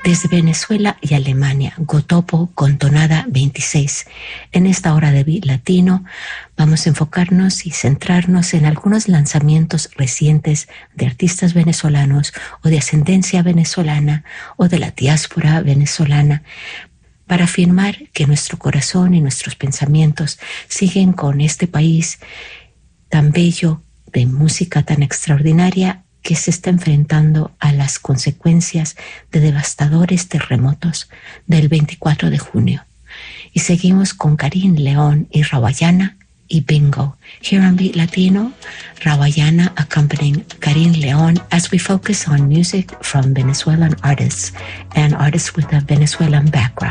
Desde Venezuela y Alemania, Gotopo con tonada 26. En esta hora de Beat Latino vamos a enfocarnos y centrarnos en algunos lanzamientos recientes de artistas venezolanos o de ascendencia venezolana o de la diáspora venezolana, para afirmar que nuestro corazón y nuestros pensamientos siguen con este país tan bello, de música tan extraordinaria, que se está enfrentando a las consecuencias de devastadores terremotos del 24 de junio. Y seguimos con Karin León y Rawayana y Bingo. Here on Beat Latino, Rawayana accompanying Karin León as we focus on music from Venezuelan artists and artists with a Venezuelan background.